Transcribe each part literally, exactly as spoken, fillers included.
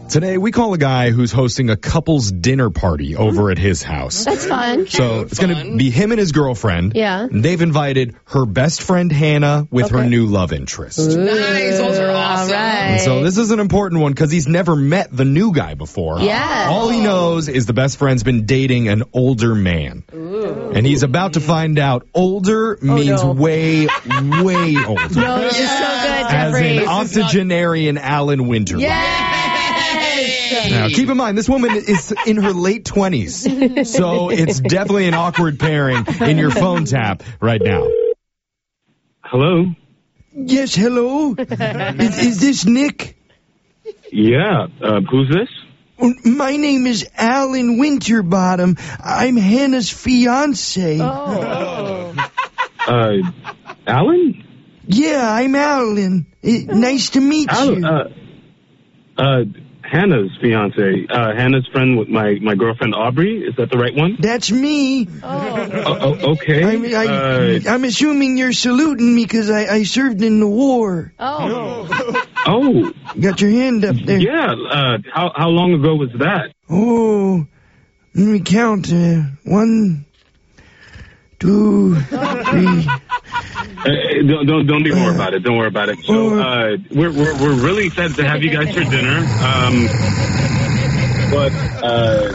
Today, we call a guy who's hosting a couple's dinner party over at his house. That's fun. So it's going to be him and his girlfriend. Yeah. And they've invited her best friend, Hannah, with her Okay. new love interest. Ooh, Nice, those are awesome. All right. And so this is an important one because he's never met the new guy before. Yeah. All he knows is the best friend's been dating an older man. Ooh. And he's about to find out older means no. way, way older. No, this is so good, As Jeffrey. in octogenarian Alan Winter. Yes! Now, keep in mind, this woman is in her late twenties, so it's definitely an awkward pairing in your phone tap right now. Hello? Yes, hello? is, is this Nick? Yeah, uh, who's this? My name is Alan Winterbottom. I'm Hannah's fiance. Oh. Uh, Alan? Yeah, I'm Alan. Eh, nice to meet Alan, you. uh, uh, Hannah's fiance. Uh, Hannah's friend with my, my girlfriend Aubrey. Is that the right one? That's me. Oh. Uh, oh, okay. I'm, I, uh, I'm assuming you're saluting me because I, I served in the war. Oh. oh, Got your hand up there. yeah. Uh, how, how long ago was that? Oh, let me count. Uh, one, two, three. Uh, don't, don't don't even worry about it. Don't worry about it. So uh, we're we're we're really excited to have you guys for dinner. Um, but uh,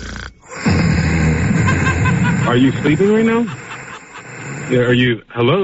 are you sleeping right now? Yeah, are you? Hello.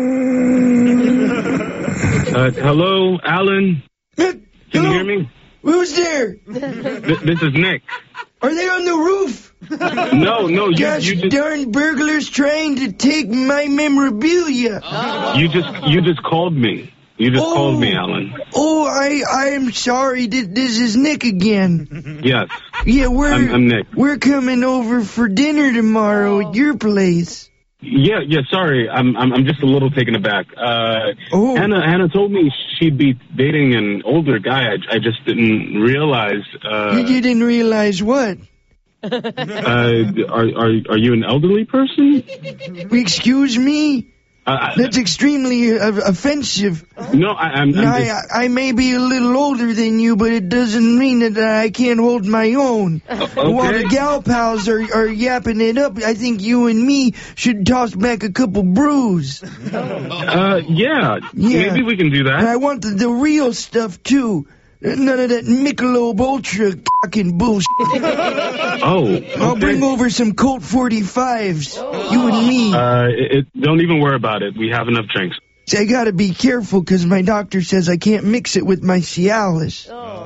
Uh, hello, Alan. Can you hear me? Who's there? Th- this is Nick. Are they on the roof? No, no, you Gosh you just darn burglars trying to take my memorabilia. you just you just called me. You just Oh. called me, Alan. Oh, I I am sorry. This, this is Nick again. Yes. Yeah, we're I'm- I'm Nick. we're coming over for dinner tomorrow at your place. Yeah, yeah. Sorry, I'm I'm I'm just a little taken aback. Uh, Oh. Hannah Hannah told me she'd be dating an older guy. I, I just didn't realize. Uh, You didn't realize what? uh, are are are you an elderly person? Excuse me? Uh, That's extremely uh, offensive. no, I, I'm. I'm I, just, I may be a little older than you, but it doesn't mean that I can't hold my own. While the okay. gal pals are, are yapping it up, I think you and me should toss back a couple brews. Uh, yeah, Yeah. maybe we can do And that. I want the, the real stuff, too. None of that Michelob Ultra fucking bullshit. Oh, I'll okay. bring over some Colt forty-fives. You and me. Uh, it, it, don't even worry about it. We have enough drinks. See, I gotta be careful because my doctor says I can't mix it with my Cialis.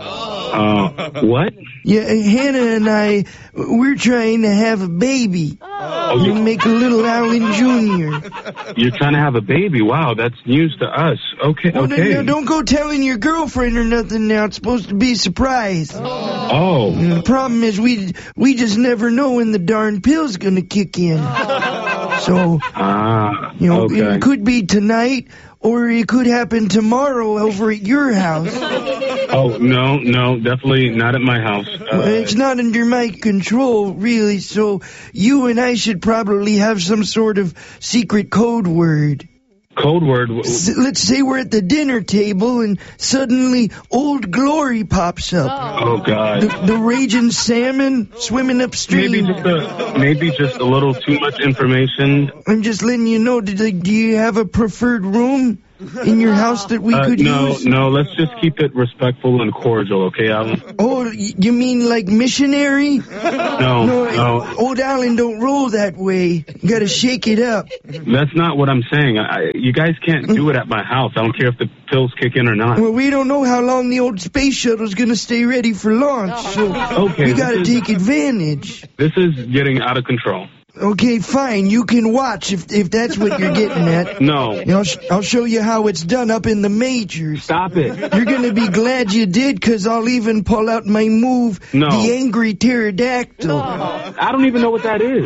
Uh, what? Yeah, Hannah and I, we're trying to have a baby. Oh, You you, make a little Alan Junior you're trying to have a baby? Wow, that's news to us. Okay, Oh, no, okay. no, don't go telling your girlfriend or nothing now. It's supposed to be a surprise. Oh, The problem is we we just never know when the darn pill's gonna kick in. So, ah, you know, okay. it could be tonight or it could happen tomorrow over at your house. Oh, no, no, definitely not at my house. Well, Uh, it's not under my control, really, so you and I should probably have some sort of secret code word. code word. S- Let's say we're at the dinner table and suddenly Old Glory pops up. Oh, God. The, the raging salmon swimming Maybe upstream. just a maybe just a little too much information. I'm just letting you know, do, do you have a preferred room in your house that we Uh, could no, use? no. Let's just keep it respectful and cordial, okay, Alan? Oh, y- you mean like missionary? No, No, no. Old Alan don't roll that way. You gotta shake it up. That's not what I'm saying. I, you guys can't do it at my house. I don't care if the pills kick in or not. Well, we don't know how long the old space shuttle's gonna stay ready for launch, so Okay, we this gotta is- take advantage. This is getting out of control. Okay, fine. You can watch if if that's what you're getting at. No. I'll, sh- I'll show you how it's done up in the majors. Stop it. You're gonna be glad you did, cause I'll even pull out my move, No. the angry pterodactyl. I don't even know what that is.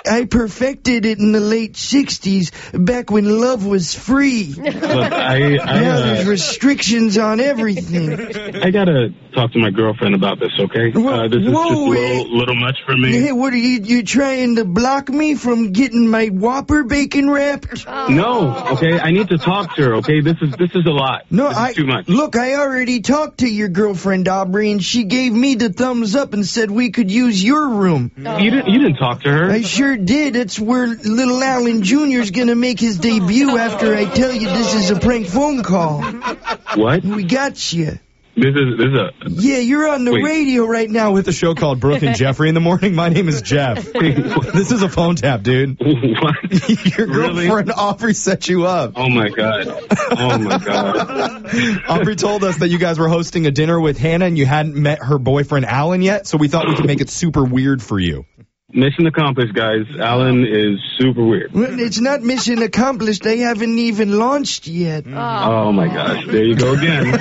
I perfected it in the late sixties, back when love was free. Look, I, I, Now uh, there's restrictions on everything. I gotta talk to my girlfriend about this, okay? Uh, this is Whoa, just a little, eh. little much for me. Hey, what are you, you trying to block me from getting my Whopper bacon wrapped? No, okay? I need to talk to her, okay? This is this is a lot. No, this is I too much. Look, I already talked to your girlfriend Aubrey, and she gave me the thumbs up and said we could use your room. You didn't you didn't talk to her. I sure did. It's where little Alan Junior's gonna make his debut after I tell you this is a prank phone call. What? We got you. This is this is a Yeah, you're on the Wait. radio right now with With a show called Brooke and Jeffrey in the morning. My name is Jeff. This is a phone tap, dude. what? Your Really? girlfriend Aubrey set you up. Oh my god. Oh my god. Aubrey told us that you guys were hosting a dinner with Hannah and you hadn't met her boyfriend Alan yet, so we thought we could make it super weird for you. Mission accomplished, guys. Alan is super weird. Well, it's not mission accomplished. They haven't even launched yet. Oh my gosh. There you go again.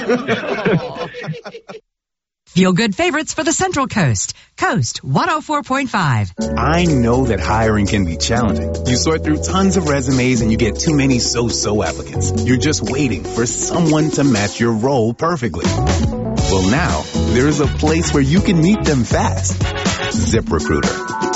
Feel good favorites for the Central Coast. Coast one oh four point five. I know that hiring can be challenging. You sort through tons of resumes and you get too many so-so applicants. You're just waiting for someone to match your role perfectly. Well, now there's a place where you can meet them fast. ZipRecruiter.